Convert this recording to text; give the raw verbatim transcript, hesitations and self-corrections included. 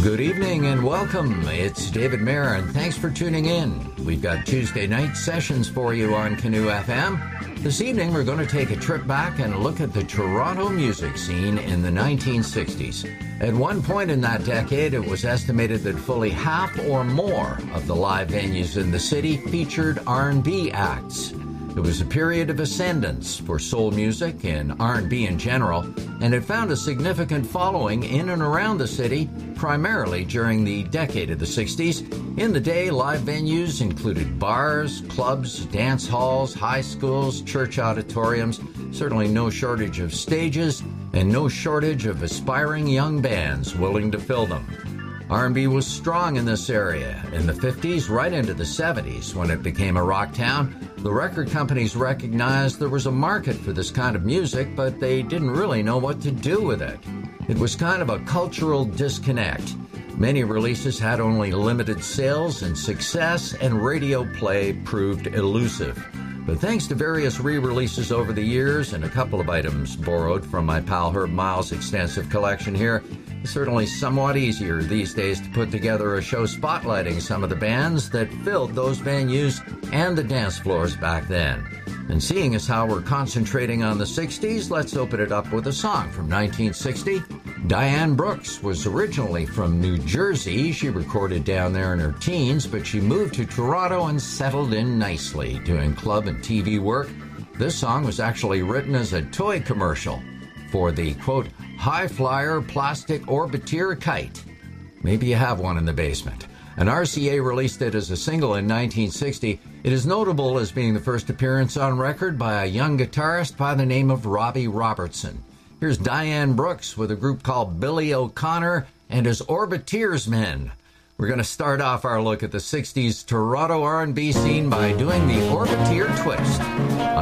Good evening and welcome. It's David Mayer, and thanks for tuning in. We've got Tuesday night sessions for you on Canoe F M. This evening, we're going to take a trip back and look at the Toronto music scene in the nineteen sixties. At one point in that decade, it was estimated that fully half or more of the live venues in the city featured R and B acts. It was a period of ascendance for soul music and R and B in general, and it found a significant following in and around the city, primarily during the decade of the sixties. In the day, live venues included bars, clubs, dance halls, high schools, church auditoriums, certainly no shortage of stages, and no shortage of aspiring young bands willing to fill them. R and B was strong in this area in the fifties, right into the seventies, when it became a rock town. The record companies recognized there was a market for this kind of music, but they didn't really know what to do with it. It was kind of a cultural disconnect. Many releases had only limited sales and success, and radio play proved elusive. But thanks to various re-releases over the years and a couple of items borrowed from my pal Herb Miles' extensive collection here, it's certainly somewhat easier these days to put together a show spotlighting some of the bands that filled those venues and the dance floors back then. And seeing as how we're concentrating on the sixties, let's open it up with a song from nineteen sixty. Diane Brooks was originally from New Jersey. She recorded down there in her teens, but she moved to Toronto and settled in nicely, doing club and T V work. This song was actually written as a toy commercial for the, quote, high flyer plastic orbiteer kite. Maybe you have one in the basement. An R C A released it as a single in nineteen sixty. It is notable as being the first appearance on record by a young guitarist by the name of Robbie Robertson. Here's Diane Brooks with a group called Billy O'Connor and his Orbiteers Men. We're going to start off our look at the sixties Toronto R and B scene by doing the Orbiteer twist.